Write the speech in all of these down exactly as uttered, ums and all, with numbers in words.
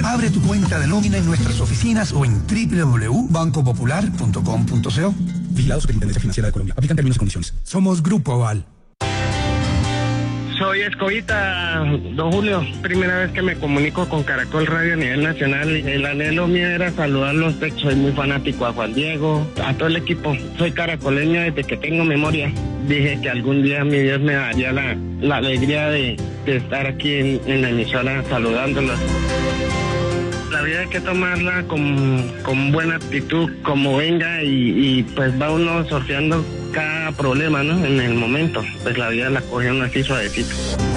Abre tu cuenta de nómina en nuestras oficinas o en doble u doble u doble u punto banco popular punto com punto co. Vigilado Superintendencia Financiera de Colombia. Aplican términos y condiciones. Somos Grupo Aval. Soy Escobita, don Julio. Primera vez que me comunico con Caracol Radio a nivel nacional. El anhelo mío era saludarlos. Soy muy fanático a Juan Diego, a todo el equipo. Soy caracoleño desde que tengo memoria. Dije que algún día mi Dios me daría la, la alegría de, de estar aquí en, en la emisora saludándolos. La vida hay que tomarla con, con buena actitud, como venga, y, y pues va uno sorteando cada problema, ¿no? En el momento, pues la vida la coge uno así suavecito.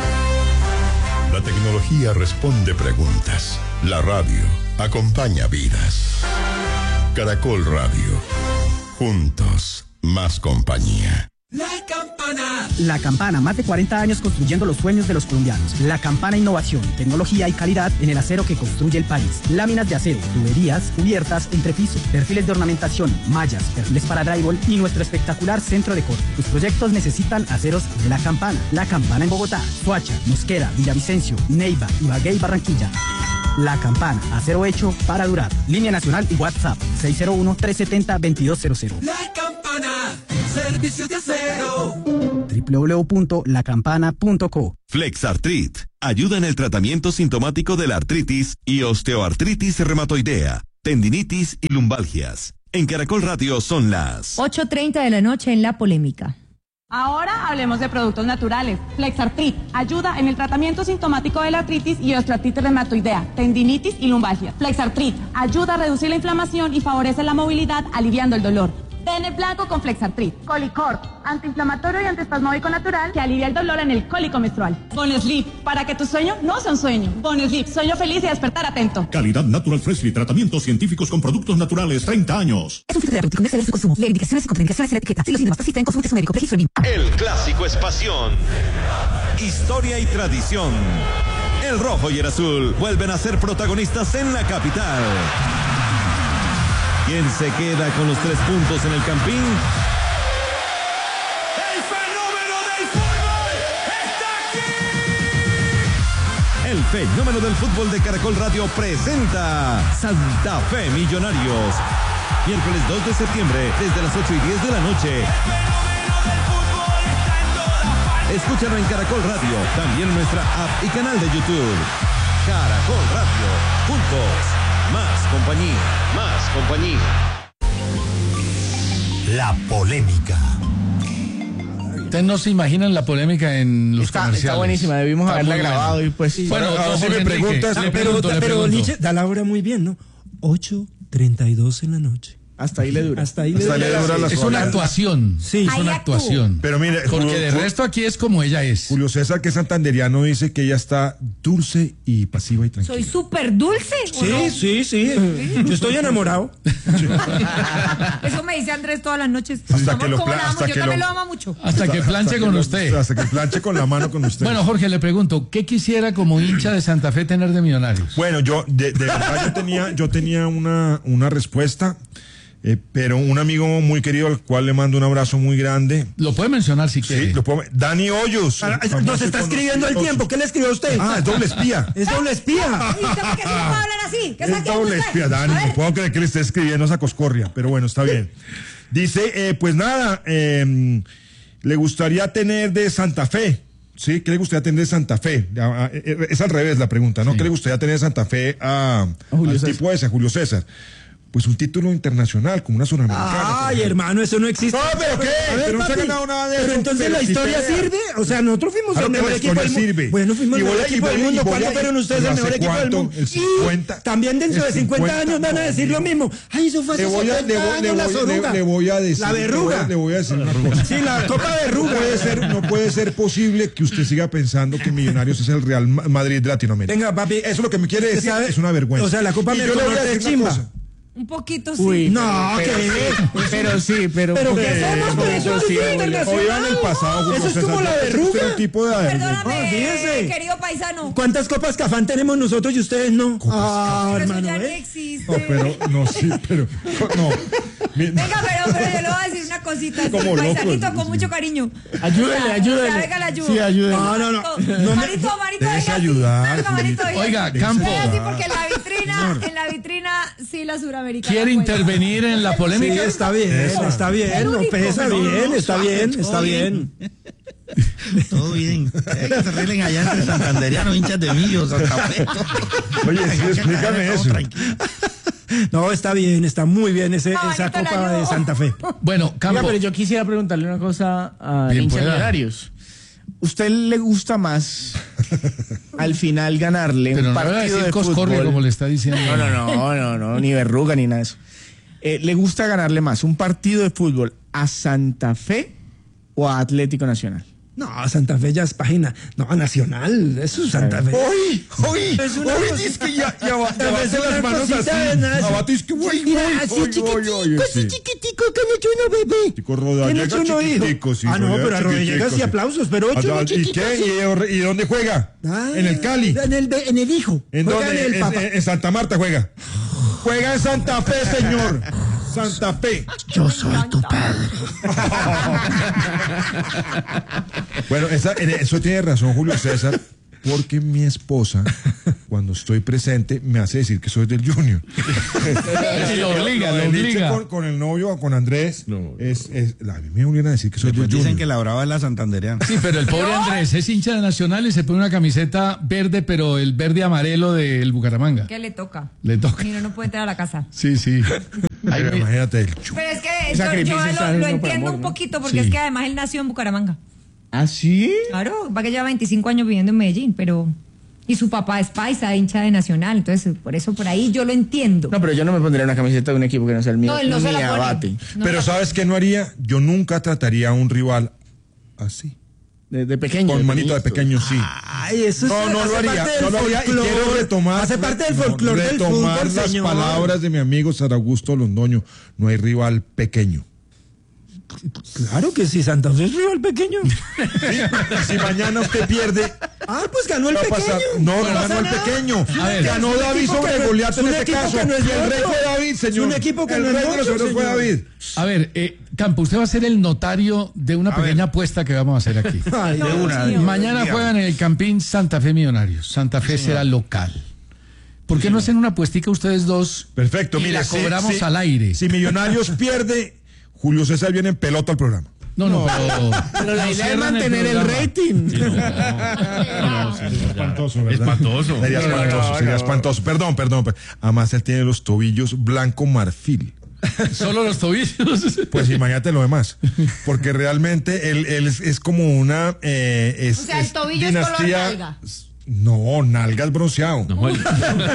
La tecnología responde preguntas. La radio acompaña vidas. Caracol Radio. Juntos, más compañía. La Campana. La Campana, más de cuarenta años construyendo los sueños de los colombianos. La Campana, innovación, tecnología y calidad en el acero que construye el país. Láminas de acero, tuberías, cubiertas, entrepiso, perfiles de ornamentación, mallas, perfiles para drywall y nuestro espectacular centro de corte. Tus proyectos necesitan aceros de La Campana. La Campana en Bogotá, Soacha, Mosquera, Villavicencio, Neiva, Ibagué y Barranquilla. La Campana, acero hecho para durar. Línea nacional y WhatsApp seis cero uno, tres siete cero, dos dos cero cero. La Campana, servicios de acero. doble u doble u doble u punto la campana punto co. Flexartrit ayuda en el tratamiento sintomático de la artritis y osteoartritis reumatoidea, tendinitis y lumbalgias. En Caracol Radio son las ocho treinta de la noche en La Polémica. Ahora hablemos de productos naturales. Flexartrit ayuda en el tratamiento sintomático de la artritis y osteoartritis reumatoidea, tendinitis y lumbalgia. Flexartrit ayuda a reducir la inflamación y favorece la movilidad, aliviando el dolor. Tene blanco con Flexartrit. Colicorp, antiinflamatorio y antiespasmódico natural que alivia el dolor en el cólico menstrual. Bonesleep, para que tu sueño no sea un sueño. Bonesleep, sueño feliz y despertar atento. Calidad Natural Freshly, tratamientos científicos con productos naturales, treinta años. Es un filtro terapéutico necesario de su consumo. Lee indicaciones y contraindicaciones en la etiqueta. Si los síntomas persisten, consulte su médico. Registro N I M. El clásico es pasión, historia y tradición. El rojo y el azul vuelven a ser protagonistas en la capital. ¿Quién se queda con los tres puntos en el Campín? ¡El fenómeno del fútbol está aquí! El fenómeno del fútbol de Caracol Radio presenta Santa Fe Millonarios. Miércoles dos de septiembre, desde las ocho y diez de la noche. El fenómeno del fútbol está en todas partes. Escúchalo en Caracol Radio, también en nuestra app y canal de YouTube. Caracol Radio, juntos. Más compañía, más compañía. La Polémica. Ustedes no se imaginan la polémica en los está, comerciales. Está buenísima, debimos está haberla grabado bueno. y pues sí. Bueno, bueno, ahora si me preguntas, le pero, pregunto, le pero pregunto. Nietzsche Da la hora muy bien, ¿no? ocho treinta y dos en la noche. Hasta ahí le dura. Hasta ahí Hasta le dura. dura es una actuación. Sí, es una actuación. Pero mire, porque Julio, de resto aquí es como ella es. Julio César, que es santanderiano, dice que ella está dulce y pasiva y tranquila. Soy súper dulce. Sí, no? sí, sí. Yo estoy enamorado. Eso me dice Andrés todas las noches. Hasta Somos que lo como pla- la amo, hasta yo que también lo- lo amo mucho. Hasta que planche con que lo- usted. Hasta que planche con la mano con usted. Bueno, Jorge, le pregunto, ¿qué quisiera como hincha de Santa Fe tener de Millonarios? Bueno, yo de, de verdad yo tenía, yo tenía una, una respuesta, eh, pero un amigo muy querido al cual le mando un abrazo muy grande. Lo puede mencionar si quiere. Sí, lo puedo, Dani Hoyos. Ah, Nos está escribiendo el tiempo. ¿Qué le escribió a usted? Ah, es doble espía. Es doble espía. ¿Y usted por qué se no puede hablar así? ¿Qué Es saque doble usted? espía, Dani. A ver. No puedo creer que le esté escribiendo esa coscorria, pero bueno, está bien. Dice, eh, pues nada, eh, le gustaría tener de Santa Fe. ¿Sí? ¿Qué le gustaría tener de Santa Fe? Ah, eh, Es al revés la pregunta, ¿no? Sí. ¿Qué le gustaría tener de Santa Fe a, Julio al César. tipo ese, a Julio César? Pues un título internacional, como una Sudamericana. Ay, hermano, eso no existe. No, pero ¿qué? A ver, Pero no se ha papi, ganado nada de pero eso, entonces pero la sí historia pelea. sirve. O sea, nosotros fuimos Claro el que mejor la equipo del historia mundo. sirve. Bueno, fuimos Y el voy mejor a- y equipo del voy a- y mundo. voy ¿Cuándo a- fueron ustedes pero el ¿hace mejor equipo del cuánto? mundo? El cincuenta. Y también dentro de El cincuenta cincuenta, años van a decir lo mismo. Ay, eso fue hace Le voy a, le setenta voy, le años, la voy- le- soruga. le voy a decir. La le voy a- verruga. Le voy a decir una cosa. Sí, la copa No verruga. puede ser, no puede ser posible que usted siga pensando que Millonarios es el Real Ma- Madrid de Latinoamérica. Venga, papi. Eso es lo que me quiere ¿Usted decir, sabe? es una vergüenza. O sea, la Copa Y yo le voy a Merconorte decir es una chimba. cosa. Un poquito sí. Uy, No, pero, ¿qué? pero, pero sí, pero. Pero porque- ¿qué somos? Pero eso es sí, fútbol Julio. internacional. O iban en el pasado, Julio Eso es César, como la usted es verruga. un tipo de... Perdóname, Ah, fíjese. querido paisano. ¿Cuántas copas Cafán tenemos nosotros y ustedes no? Ah, Pero eso hermano, ya no ¿eh? existe. No, pero, no, sí, pero, no. Mi- Venga, pero, pero yo le voy a decir una cosita. Como loco, Paisanito, sí, con sí. mucho cariño. Ayúdele, O sea, ayúdele. o sea, venga, la ayuda. Sí, ayúdele. No, no, no. Marito, No me- Marito, Marito, Déjese venga, ayudar, venga, Marito, venga. Oiga, Déjese Campo. Venga, sí, porque la vitrina vitrina, en la vitrina, sí, la suramericana. ¿Quiere cuenta. intervenir en la polémica? Sí, está bien, Eso. está bien, no pesa bien, está bien, está bien. Todo bien. Eh, que se arreglen allá entre santanderianos, hinchas de Millos, Santa Fe. Oye, sí, explícame eso. No, está bien, está muy bien ese, No, esa Anito, la copa de ayudo. Santa Fe. Bueno, Campo. Oiga, pero yo quisiera preguntarle una cosa a Bien hinchas pueda. millonarios. ¿Usted le gusta más al final ganarle Pero un no le va a partido decir de coscorria fútbol? como le está diciendo. No, no, no, no, no, ni verruga ni nada de eso. Eh, ¿Le gusta ganarle más un partido de fútbol a Santa Fe o a Atlético Nacional? No, Santa Fe ya es página. No, Nacional, eso es Santa Fe. ¡Uy! ¡Uy! Es una ¡Uy! cosa- Es que ya, ya, va- ya Es bate una las manos así. cosita de nada. Abate, es que uy, Mira, uy, así uy, uy, chiquitico, uy, así sí. chiquitico, que no hecho uno, bebé. Chico Rodallega, ¿Quién hecho uno, hijo? chiquitico, sí, Ah, no, Rodallega, pero a Rodallega chiquitico, sí sí. aplausos, pero hecho Ah, uno ¿Y chiquito. qué? ¿Y, ¿Y dónde juega? Ah, En el Cali. En el, en el hijo. ¿En Juega dónde? En el En, Papa. en Santa Marta juega. Juega en Santa Fe, señor. Santa Fe. Yo soy tu padre. Bueno, esa- en eso tiene razón Julio César, porque mi esposa, cuando estoy presente, me hace decir que soy del Junior. Sí, lo obliga, lo El Liche obliga. Con, con el novio o con Andrés, es, es, a mí me obligan a decir que soy Después del dicen Junior. que la brava es la santanderiana. Sí, pero el pobre Andrés es hincha de Nacional y se pone una camiseta verde, pero el verde amarelo del Bucaramanga. ¿Qué le toca? Le toca. Y no, no puede entrar a la casa. Sí, sí. Ahí Pero me- imagínate el chu- Pero es que El yo, sacrificio yo está lo, lo haciendo por entiendo amor, un ¿no? poquito porque Sí. es que además él nació en Bucaramanga. ¿Ah, sí? Claro, va que lleva veinticinco años viviendo en Medellín, pero... Y su papá es paisa, hincha de Nacional, entonces por eso por ahí yo lo entiendo. No, pero yo no me pondría una camiseta de un equipo que no sea el mío. No, él no se ni la pone. abate. No Pero la- ¿sabes qué no haría? Yo nunca trataría a un rival así. De, de pequeño. Con manito de pequeño, sí. Ay, eso es, No, no hace lo haría, parte del no lo haría y folclore. quiero retomar, Hace parte del no, folclore del retomar fútbol, las señor. palabras de mi amigo Sar Augusto Londoño. No hay rival pequeño. Claro que sí, Santa Fe es rival pequeño. Si mañana usted pierde, Ah, pues ganó el ¿qué va a pequeño. pasar? No, no pasa ganó el nada. pequeño. A ver. Ganó Es un David equipo sobre que no- Goliat es en un este equipo caso. que no es Y el rey otro. fue David, señor. Es un equipo que el no es rey de los otro, héroes fue señor. David. A ver, eh, Campo, usted va a ser el notario de una pequeña apuesta que vamos a hacer aquí. Ay, De Dios una. mío. Mañana Dígame. juegan en el Campín Santa Fe Millonarios. Santa Fe será local. ¿Por qué no hacen una apuestica ustedes dos? Perfecto, y mire, la si- cobramos si- al aire. Si Millonarios pierde, Julio César viene en pelota al programa. No, no, pero, Pero la nos idea es cierran mantener el, programa. rating. Sí, no, no, no, sí, Espantoso, ¿verdad? Espantoso. Sería No, espantoso, no, sería no. espantoso. Perdón, perdón. per- Además, él tiene los tobillos blanco marfil. Solo los tobillos. Pues imagínate lo demás. Porque realmente él, él es, es como una. Eh, es, O sea, el es tobillo es color dinastía- nalga. No, nalgas bronceado. No, el-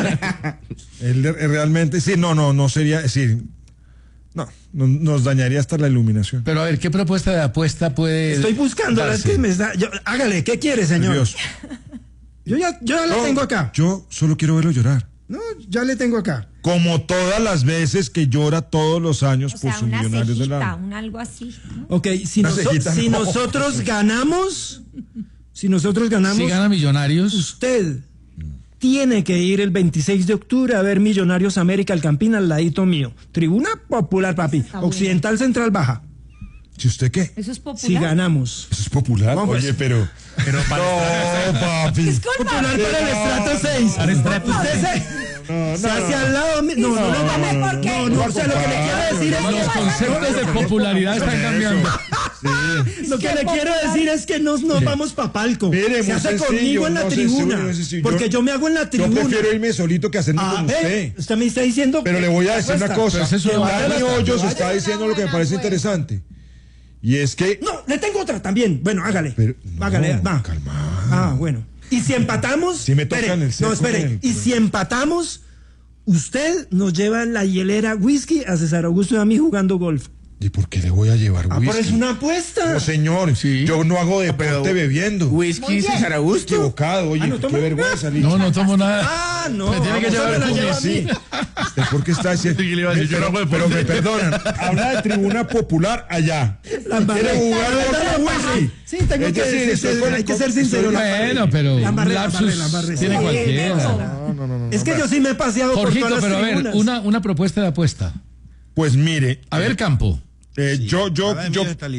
Él de- realmente, sí, no, no, no sería. Es decir, no, no- nos dañaría hasta la iluminación. pero a ver, ¿qué propuesta de apuesta puede Estoy buscando, es darse? que me está- yo- hágale, ¿qué quiere, señor? Dios. Yo ya, yo ya la No, tengo acá. Yo solo quiero verlo llorar. No, ya le tengo acá. Como todas las veces que llora todos los años O por sea, sus una millonarios del cejita, alma. un algo así. ¿no? Ok, si, Una noso- cejita, si no. nosotros ganamos, si nosotros ganamos, Si gana Millonarios, usted tiene que ir el veintiséis de octubre a ver Millonarios América al Campín al ladito mío. Tribuna popular, papi. Está bueno. Occidental Central Baja. ¿Si usted qué? Eso es popular. Si ganamos. Eso es popular. No, pues. Oye, pero. Pero para No, papi. Disculpa. Popular para el estrato seis. Usted se, No, se hace al lado mío. No, no, no, no, Dígame no, por qué. no, no, o sea, lo que le quiero decir es los que conceptos de popularidad están cambiando. Lo que le quiero decir es que nos, nos vamos pa' palco. Mire, se muy hace sencillo, conmigo en la no, tribuna. sencillo, sencillo. Porque yo me hago en la Yo tribuna. prefiero irme solito que hacerme Ah, con ¿ve? usted. Usted me está diciendo. Pero le voy a decir una Apuesta. cosa. Pero eso Que vaya Dani la- Hoyos que está vaya. diciendo lo que me parece interesante. Y es que. No, le tengo otra también. Bueno, hágale. Pero, no, hágale, va. calmado. Ah, bueno. Y si empatamos. Sí me tocan espere, el seco No, espere. en el- Y si empatamos, usted nos lleva en la hielera whisky a César Augusto y a mí jugando golf. ¿Y por qué le voy a llevar Ah, whisky? pero es una apuesta. No, señor. Yo no hago deporte bebiendo. Whisky César Augusto. Equivocado, oye. Ah, ¿no qué toma? vergüenza, No, no tomo nada. Ah, no. Me tiene que vamos, llevar me la el lleva a Sí. mí. ¿Usted por qué está diciendo? Sí, que le iba a decir, yo no hago pero, pero deporte. me perdonan. Habla de tribuna popular allá. La embarré. ¿Quiere jugar La con embarré. whisky? Sí, tengo Es que decir, ser, estoy ser- con- hay que ser estoy sincero. la Bueno, embarré. pero La embarré, un la embarré, lapsus la embarré. tiene Sí. cualquiera. No, no, no, no. Es que yo sí me he paseado Jorgito, por todas pero a las ver, tribunas. una, una propuesta de apuesta. Pues mire. A ver, Campo. eh, yo, yo, Ahora yo. Emilio está lista.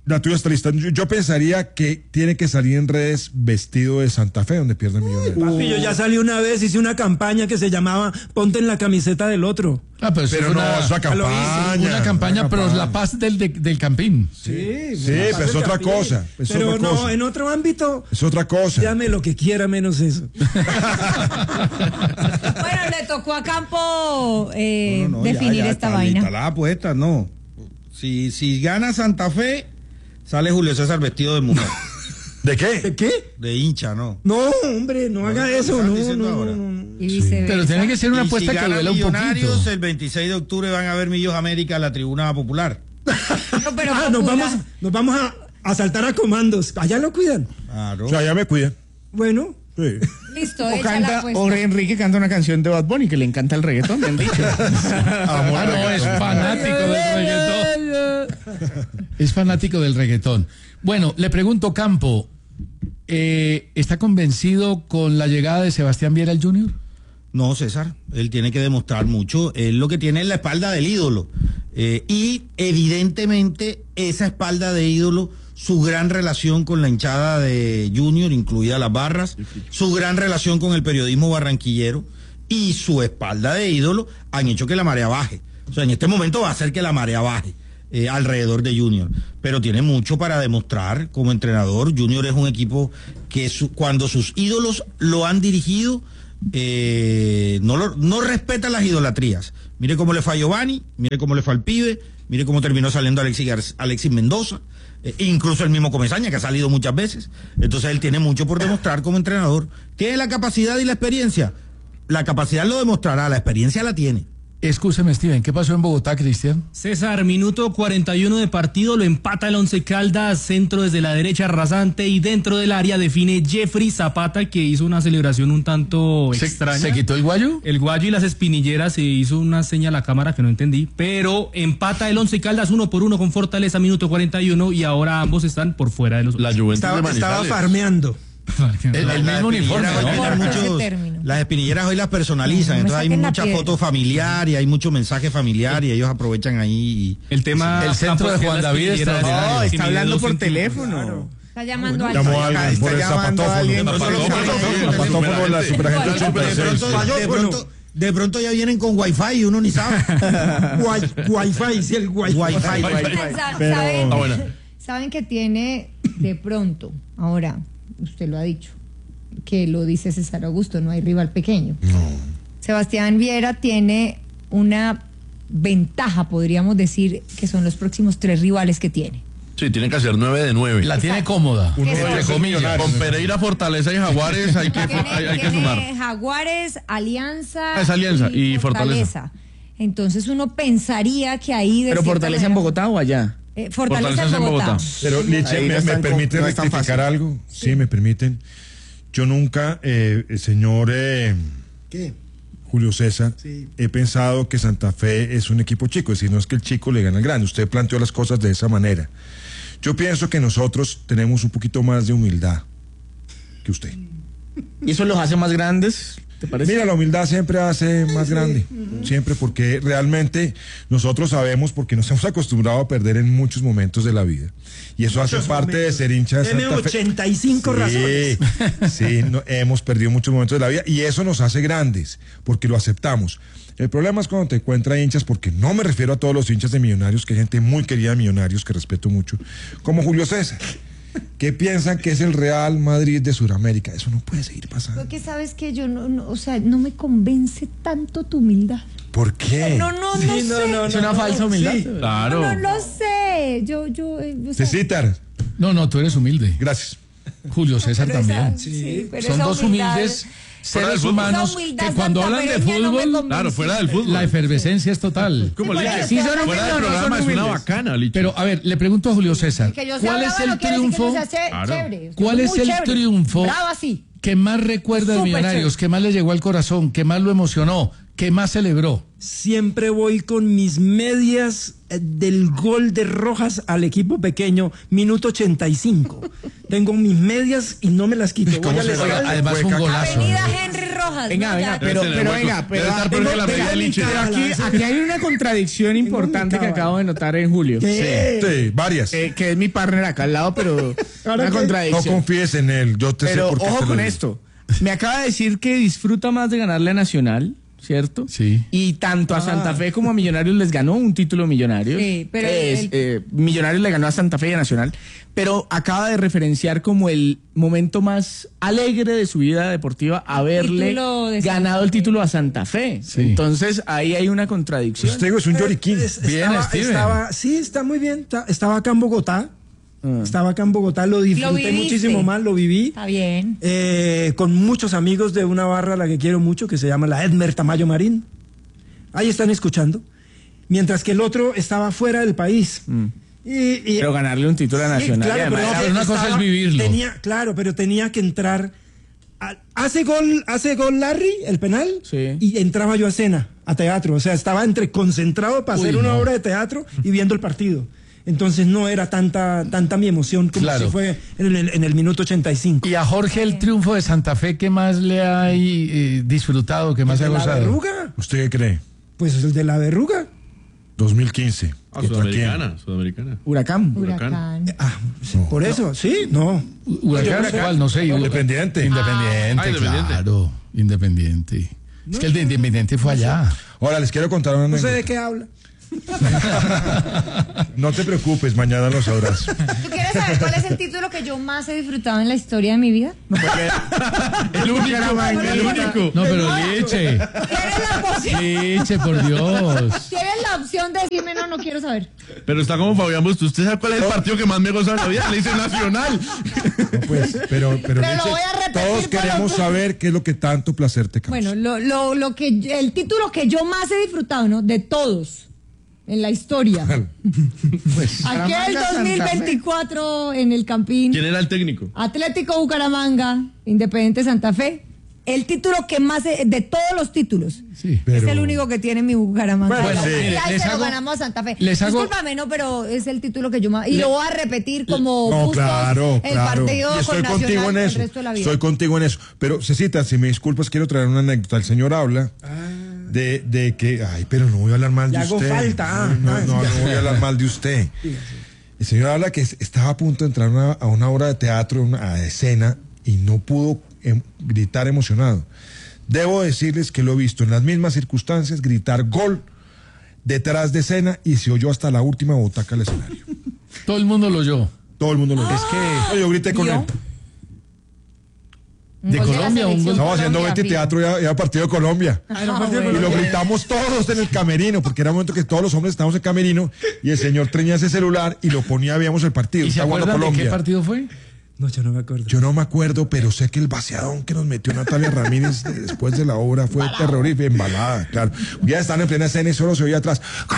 La tuya está lista. Yo, yo pensaría que tiene que salir en redes vestido de Santa Fe, donde pierde Millonarios. Papi, yo ya salí una vez, hice una campaña que se llamaba Ponte en la camiseta del otro. Ah, pero, pero no, una, es una campaña. Una campaña, una pero campaña. la paz del, de, del Campín. Sí, sí, pero es otra cosa. Es pero otra no, cosa. en otro ámbito. Es otra cosa. Llame lo que quiera menos eso. Bueno, le tocó a Campo eh, No, no, definir ya, ya esta está vaina. lista la apuesta, no. Si, si gana Santa Fe, sale Julio César vestido de mujer. ¿De qué? ¿De qué? De hincha, ¿no? No, hombre, no haga eso, no, no, no, no. Y viceversa. Pero tiene que ser una Y apuesta si que gana duela un Millonarios, poquito. el veintiséis de octubre van a ver Millos América en la tribuna popular. No, pero Ah, nos popular. vamos, nos vamos a, a saltar a comandos. Allá lo cuidan. Claro. O sea, ya me cuida. Bueno. Sí. Listo, O, echa la canta, apuesta. o Enrique canta una canción de Bad Bunny que le encanta el reggaetón, me han dicho. Ah, no, es fanático del reggaetón. Es fanático del reggaetón. Bueno, le pregunto, Campo, eh, ¿está convencido con la llegada de Sebastián Viera al Junior? No, César, él tiene que demostrar mucho. Él lo que tiene es la espalda del ídolo. Eh, y evidentemente esa espalda de ídolo, su gran relación con la hinchada de Junior, incluida las barras, su gran relación con el periodismo barranquillero y su espalda de ídolo han hecho que la marea baje. O sea, en este momento va a hacer que la marea baje eh, alrededor de Junior. Pero tiene mucho para demostrar como entrenador. Junior es un equipo que su, cuando sus ídolos lo han dirigido, eh, no, lo, no respeta las idolatrías. Mire cómo le fue a Giovanni, mire cómo le fue al pibe, mire cómo terminó saliendo Alexis, Gar- Alexis Mendoza, eh, incluso el mismo Comesaña, que ha salido muchas veces. Entonces él tiene mucho por demostrar como entrenador. ¿Tiene la capacidad y la experiencia? La capacidad lo demostrará, la experiencia la tiene. Escúcheme, Steven, ¿qué pasó en Bogotá, Cristian? César, minuto cuarenta y uno de partido, lo empata el Once Caldas, centro desde la derecha rasante y dentro del área define Jeffrey Zapata, que hizo una celebración un tanto ¿Se, extraña. ¿Se quitó el guayo? El guayo y las espinilleras, se hizo una seña a la cámara que no entendí, pero empata el Once Caldas uno por uno con Fortaleza, minuto cuarenta y uno, y ahora ambos están por fuera de los... La Juventus Estaba, de estaba Manizales. farmeando. El, el La- mismo las uniforme, espinilleras hoy ¿no? tienen Corta ese muchos- término. las espinilleras hoy las personalizan, No me entonces hay saquen la mucha piedra. foto familiar y hay mucho mensaje familiar y ellos aprovechan ahí. Y... El tema... El centro de Juan David extraordinario. No, Sí, está mide hablando dos por centímetros. teléfono. Está llamando al Llamó a Está alguien por el llamando a zapatófono. alguien. El zapatófono de la superagente De ochenta y seis. pronto, de, pronto, de pronto ya vienen con wifi y uno ni sabe. Wi- Wi-Fi, sí, el Wi-Fi. Wi-Fi. Sa- Pero- ¿Saben, Ah, bueno. saben que tiene de pronto, ahora, usted lo ha dicho, que lo dice César Augusto, no hay rival pequeño. Sebastián Viera tiene una ventaja, podríamos decir, que son los próximos tres rivales que tiene. Sí, tienen que hacer nueve de nueve. La tiene cómoda, Uno entre de los comillas. Con Pereira, Fortaleza y Jaguares hay que, Tiene, hay, hay que tiene sumar. Jaguares, Alianza, Ah, es Alianza y Fortaleza. Entonces uno pensaría que ahí... de ¿Pero cierta Fortaleza en manera- Bogotá o allá? Eh, Fortaleza, Fortaleza en en Bogotá. Bogotá. Pero, Liche, Ahí no ¿me, es me tan permite com- no es tan rectificar fácil. algo? Sí. me permiten. Yo nunca, eh, el señor eh, ¿Qué? Julio César, Sí. he pensado que Santa Fe es un equipo chico, es decir, no es que el chico le gane al grande. Usted planteó las cosas de esa manera. Yo pienso que nosotros tenemos un poquito más de humildad que usted. ¿Y eso los hace más grandes? ¿Te parece? Mira, la humildad siempre hace más grande, siempre, porque realmente nosotros sabemos, porque nos hemos acostumbrado a perder en muchos momentos de la vida, y eso hace Muchos parte momentos. de ser hincha de Tiene Santa Fe. ochenta y cinco razones. Sí, no, hemos perdido muchos momentos de la vida, y eso nos hace grandes, porque lo aceptamos. El problema es cuando te encuentras hinchas, porque no me refiero a todos los hinchas de Millonarios, que hay gente muy querida de Millonarios, que respeto mucho, como Julio César, que piensan que es el Real Madrid de Sudamérica. Eso no puede seguir pasando. Porque sabes que yo no, no, o sea, no me convence tanto tu humildad. ¿Por qué? No, no, no Sí, sé. no, no, Es una falsa humildad. Sí. Claro. No, no lo sé. Yo, yo, eh, o sea, Cecitar, No, no, tú eres humilde. gracias. Julio César pero esa- también. sí, pero Son esa dos humildad- humildes Fuera del seres fútbol. humanos Esa humildad que cuando hablan de santafereña no me fútbol, convence. Claro, fuera del fútbol. la efervescencia es total. Como Sí, Liche. porque Sí, son hablan de- Fuera del no, no programa son es una humildes. bacana, Liche. Pero, a ver, le pregunto a Julio César, Que yo sé ¿cuál es brava el no quiere decir que triunfo? no sea ché- Claro. chévere. Yo ¿Cuál soy es muy el chévere. triunfo Brava, sí. que más recuerda el Súper Millonarios, chévere. que más le llegó al corazón, que más lo emocionó, ¿Qué más celebró? Siempre voy con mis medias eh, del gol de Rojas al equipo pequeño, minuto ochenta y cinco. Tengo mis medias y no me las quito. Voy a Oiga, además fue un golazo. Avenida Henry Rojas. Venga, ¿no? venga, Ya- pero, pero venga, pero, Debe estar peor que la pero- medida de Liche. pero aquí, aquí hay una contradicción importante que acabo de notar en Julio. ¿Qué? Sí, varias. Eh, que es mi partner acá al lado, pero una No contradicción. confíes en él, yo te Pero sé por qué ojo te lo con digo. esto. Me acaba de decir que disfruta más de ganarle a Nacional, ¿cierto? Sí. Y tanto a Santa Fe como a Millonarios les ganó un título Millonarios. Sí, pero Es, el- eh, Millonarios le ganó a Santa Fe y a Nacional. Pero acaba de referenciar como el momento más alegre de su vida deportiva haberle Título de Santa ganado el Fe. título a Santa Fe. Sí. Entonces ahí hay una contradicción. Pues te digo, es un lloriquín. Es- Bien, estaba, Steven. estaba- sí, está muy bien. Está- estaba acá en Bogotá. Estaba acá en Bogotá, lo disfruté viviste. muchísimo más, lo viví. Está bien. eh, con muchos amigos de una barra a la que quiero mucho, que se llama la Edmer Tamayo Marín. Ahí están escuchando. Mientras que el otro estaba fuera del país. Y, y- Pero ganarle un título a Sí, Nacional. claro, y además- pero pero una cosa estaba- es vivirlo. Tenía, claro, pero tenía que entrar. a- hace gol, hace gol Larry, el penal, Sí. y entraba yo a escena, a teatro. O sea, estaba entre concentrado para Uy, hacer una no. obra de teatro y viendo el partido. Entonces no era tanta, tanta mi emoción como Claro. si fue en el, en el minuto ochenta y cinco. Y a Jorge el triunfo de Santa Fe, ¿qué más le ha eh, disfrutado, qué más ha ¿El de la gozado? verruga? ¿Usted qué cree? Pues el de la verruga. dos mil quince. Ah, ¿Contra Sudamericana, Sudamericana. Huracán. Huracán. Ah, sí, por eso, sí, no. ¿Huracán cuál? No sé. Independiente. Independiente, Ah, Independiente. claro. Independiente. Es que el de Independiente fue allá. Ahora les quiero contar una No sé anécdota. de qué habla. No te preocupes, mañana lo sabrás. ¿Tú quieres saber cuál es el título que yo más he disfrutado en la historia de mi vida? El único, el único. No, pero Liche. ¿Tienes la opción? Liche, por Dios. Tienes la opción de decirme no, no quiero saber. Pero está como Fabián Busto. ¿Usted sabe cuál es el partido que más me goza en la vida? Le dice Nacional. No, pues, pero, pero, Pero lo Nietzsche, voy a repetir todos por queremos los- saber qué es lo que tanto placer te causa. Bueno, lo, lo, lo que el título que yo más he disfrutado, ¿no? De todos en la historia. Pues, Aquel dos mil veinticuatro en el Campín. ¿Quién era el técnico? Atlético Bucaramanga, Independiente Santa Fe. El título que más he- de todos los títulos. sí. Pero- Es el único que tiene mi Bucaramanga. Bueno, Y sí. ahí les se lo hago- ganamos a Santa Fe. les hago- Discúlpame, no, pero es el título que yo más. Y lo voy a repetir como No, Bustos, claro, el claro. partido Y estoy con contigo Nacional en por el eso. resto de la vida. Estoy contigo en eso. Pero, Cecita, si me disculpas, quiero traer una anécdota. El señor habla de, de que. Ay, pero no voy a hablar mal Le de hago usted. falta, ah, no, ah, no, no, ya. no voy a hablar mal de usted. El señor habla que es- estaba a punto de entrar una- a una obra de teatro, una a escena, y no pudo em, gritar emocionado. Debo decirles que lo he visto en las mismas circunstancias, gritar gol detrás de escena y se oyó hasta la última butaca del escenario. Todo el mundo lo oyó. Todo el mundo lo Es oyó. que Yo grité con ¿Vio? él. Un de gol la Colombia, un selección gol- Estamos haciendo Colombia, Betty fijo. Teatro y era- era partido de Colombia. Ah, Y bueno. lo gritamos todos en el camerino, porque era un momento que todos los hombres estábamos en el camerino y el señor tenía ese celular y lo ponía, veíamos el partido. ¿Y se Está jugando acuerdan de qué Colombia. partido fue? No, yo no me acuerdo. Yo no me acuerdo, pero sé que el vaciadón que nos metió Natalia Ramírez de- después de la obra fue terrorífico, embalada, claro. Ya están en plena escena y solo se oía atrás.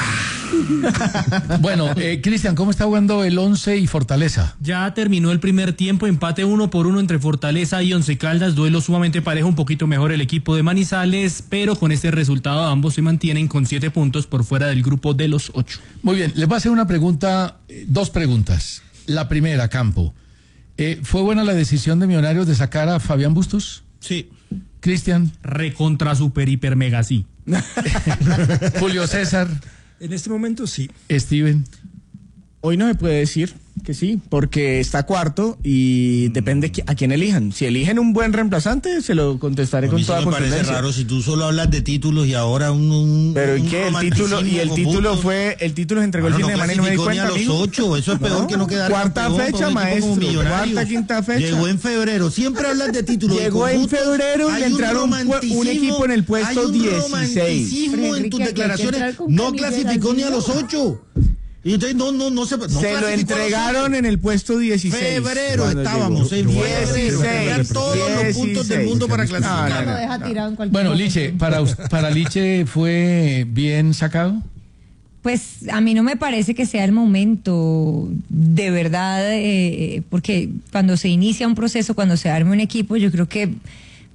Bueno, eh, Cristian, ¿cómo está jugando el Once y Fortaleza? Ya terminó el primer tiempo, empate uno por uno entre Fortaleza y Once Caldas, duelo sumamente parejo, un poquito mejor el equipo de Manizales, pero con este resultado ambos se mantienen con siete puntos por fuera del grupo de los ocho. Muy bien, les voy a hacer una pregunta, eh, dos preguntas. La primera, Campo. Eh, ¿Fue buena la decisión de Millonarios de sacar a Fabián Bustos? Sí. Cristian. Recontra super hiper mega sí. Julio César. En este momento sí. Steven. Hoy no se puede decir que sí, porque está cuarto y depende qui- a quién elijan. Si eligen un buen reemplazante, se lo contestaré A con mí sí toda me parece contundencia. raro si tú solo hablas de títulos y ahora un, un Pero ¿y un qué? El título, y el romanticismo título con fue, el título se entregó el Bueno, fin no de semana y no me di clasificó ni cuenta, a los amigo. ocho, eso es peor que no quedar Cuarta campeón para fecha, un equipo como maestro. Millonarios. Cuarta, quinta fecha. Llegó en febrero, siempre hablas de títulos. Llegó de en conjuntos. febrero y Hay le entraron un pu- un romanticismo, equipo en el puesto hay un dieciséis. romanticismo Pero, en Enrique, tus aquí hay que declaraciones. entrar con No camisetas clasificó ni a así, los ¿no? ocho. Y entonces no, no, no se, no se lo clasificó a los entregaron ocho. en el puesto dieciséis. Febrero cuando estábamos, llegó. en febrero. Tenían todos los puntos del mundo para clasificar. No, no, Lo no. deja tirado en cualquier Bueno, momento. Liche, para, us- para Liche fue bien sacado. Pues a mí no me parece que sea el momento, de verdad, eh, porque cuando se inicia un proceso, cuando se arma un equipo, yo creo que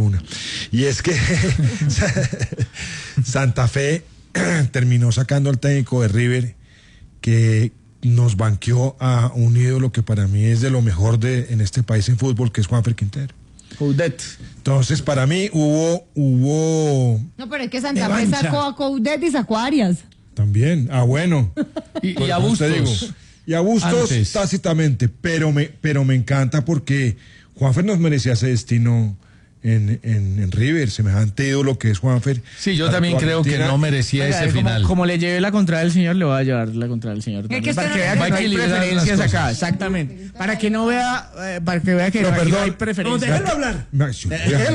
una. Y es que Santa Fe terminó sacando al técnico de River que nos banqueó a un ídolo que para mí es de lo mejor de en este país en fútbol, que es Juanfer Quintero. Coudet. Entonces, para mí hubo, hubo No, pero es que Santa Fe revancha. sacó a Coudet y sacó a Arias. También, ah, bueno. Y, Pues, y a pues, te Bustos. digo, y a Bustos Antes. tácitamente, pero me, pero me encanta porque Juanfer nos merecía ese destino en, en, en River, semejante ídolo que es Juanfer. Sí, yo también creo que no merecía Oiga, ese como, final. Como le llevé la contra del señor, le voy a llevar la contra del señor. Es que también, para usted que no vea le- que Hay no que hay equilibrar preferencias las acá, cosas. exactamente. Para que no vea, eh, para que vea que Pero aquí perdón. no hay preferencias. No, déjelo hablar. No, yo voy a Déjelo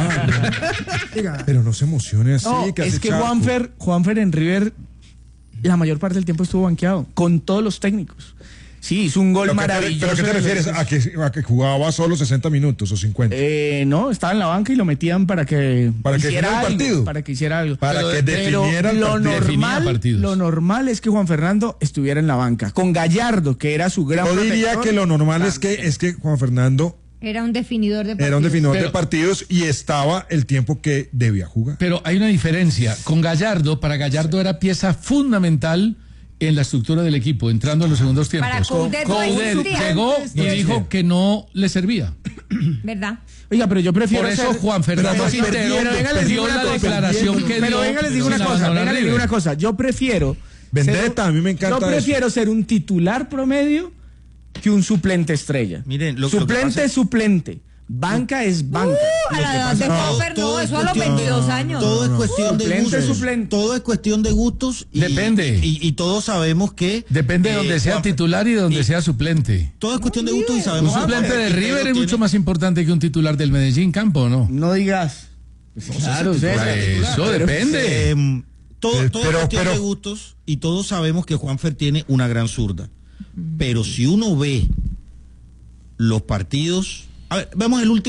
hablar. Pero no se emocione así. No, que es hace que charco. Juanfer, Juanfer en River la mayor parte del tiempo estuvo banqueado, con todos los técnicos. Sí, hizo un gol ¿Pero qué te- maravilloso. ¿Pero qué te en el- refieres? ¿A que, a que jugaba solo sesenta minutos o cincuenta? Eh, no, estaba en la banca y lo metían para que Para que hiciera definiera el algo, partido. para que hiciera algo. Para Pero- que pero definiera el lo partido. Definía normal, partidos. lo normal es que Juan Fernando estuviera en la banca, con Gallardo, que era su gran Yo diría protector. que lo normal es que, es que Juan Fernando Era un definidor de partidos. era un definidor Pero- de partidos y estaba el tiempo que debía jugar. Pero hay una diferencia. Con Gallardo, para Gallardo era pieza fundamental en la estructura del equipo, entrando en los segundos tiempos. Para Coudet no Coudet existía. llegó y No dijo que no le servía. ¿Verdad? Oiga, pero yo prefiero Por eso ser- Juan Fernando pero- Quintero pero venga, les digo dio una la cosa. declaración que Pero dio venga, les digo sin una cosa, abandonar venga, les digo River. una cosa. Yo prefiero Vendetta, ser- a mí me encanta Yo prefiero ser un titular promedio que un suplente estrella. Miren, lo- lo que suplente pasa- es suplente. Banca es banca. Uh, a la edad de Juanfer no, eso a los veintidós años. Todo es cuestión de Suplente, gustos. suplente. Todo es cuestión de gustos. Y, Depende. Y, y todos sabemos que. Depende de eh, donde sea Juan- titular y de donde y- sea suplente. Todo es cuestión de gustos y Un sabemos. que suplente Juan de Quintero River es tiene- mucho más importante que un titular del Medellín, Campo, ¿no? No digas. Claro, Por eso depende. Eh, todo Eh, todo pero- es cuestión pero- de gustos y todos sabemos que Juanfer tiene una gran zurda. Pero si uno ve los partidos. A ver, vemos el último.